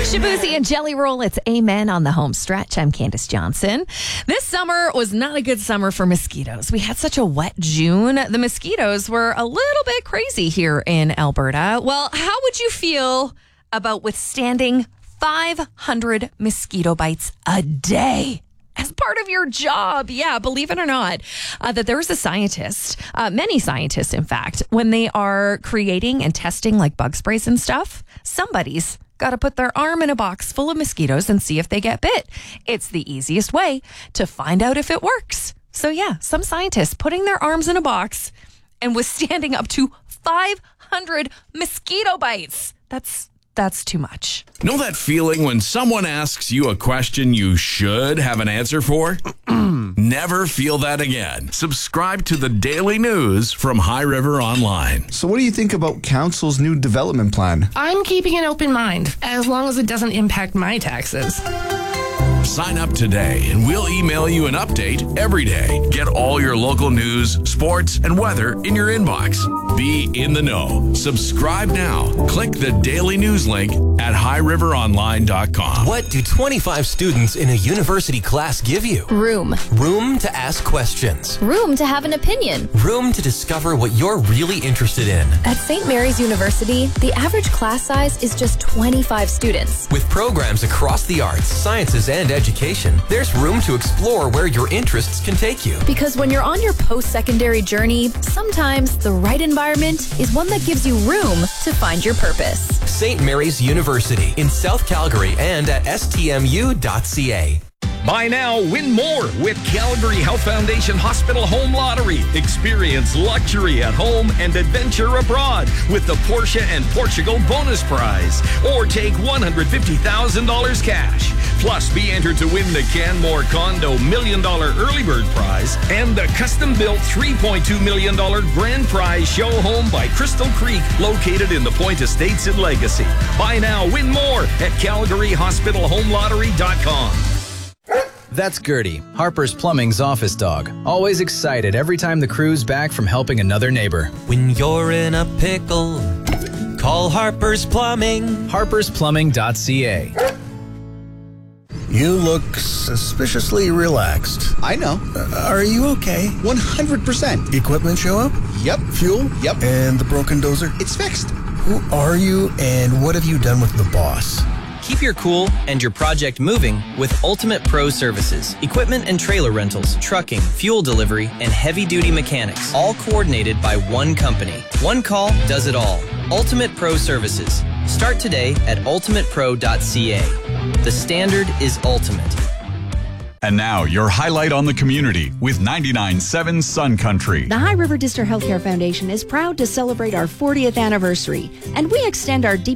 Shabuzi and Jelly Roll, it's Amen on the home stretch. I'm Candace Johnson. This summer was not a good summer for mosquitoes. We had such a wet June. The mosquitoes were a little bit crazy here in Alberta. Well, how would you feel about withstanding 500 mosquito bites a day as part of your job? Yeah, believe it or not, that there was a scientist, many scientists, in fact, when they are creating and testing like bug sprays and stuff, somebody's got to put their arm in a box full of mosquitoes and see if they get bit. It's the easiest way to find out if it works. So yeah, some scientists putting their arms in a box and withstanding up to 500 mosquito bites. That's too much. Know that feeling when someone asks you a question you should have an answer for? Never feel that again. Subscribe to the daily news from High River Online. So what do you think about council's new development plan? I'm keeping an open mind, as long as it doesn't impact my taxes. Sign up today and we'll email you an update every day. Get all your local news, sports, and weather in your inbox. Be in the know. Subscribe now. Click the daily news link at highriveronline.com. What do 25 students in a university class give you? Room. Room to ask questions. Room to have an opinion. Room to discover what you're really interested in. At St. Mary's University, the average class size is just 25 students. With programs across the arts, sciences, and education, there's room to explore where your interests can take you. Because when you're on your post-secondary journey, sometimes the right environment is one that gives you room to find your purpose. St. Mary's University in South Calgary and at stmu.ca. Buy now, win more with Calgary Health Foundation Hospital Home Lottery. Experience luxury at home and adventure abroad with the Porsche and Portugal bonus prize. Or take $150,000 cash. Plus, be entered to win the Canmore Condo $1 million early bird prize and the custom-built $3.2 million grand prize show home by Crystal Creek, located in the Point Estates in Legacy. Buy now, win more at CalgaryHospitalHomeLottery.com. That's Gertie, Harper's Plumbing's office dog. Always excited every time the crew's back from helping another neighbor. When you're in a pickle, call Harper's Plumbing. Harper'sPlumbing.ca. You look suspiciously relaxed. I know. Are you okay? 100%. Equipment show up? Yep. Fuel? Yep. And the broken dozer? It's fixed. Who are you and what have you done with the boss? Keep your cool and your project moving with Ultimate Pro Services. Equipment and trailer rentals, trucking, fuel delivery, and heavy-duty mechanics, all coordinated by one company. One call does it all. Ultimate Pro Services. Start today at ultimatepro.ca. The standard is ultimate. And now, your highlight on the community with 99.7 Sun Country. The High River District Healthcare Foundation is proud to celebrate our 40th anniversary, and we extend our deep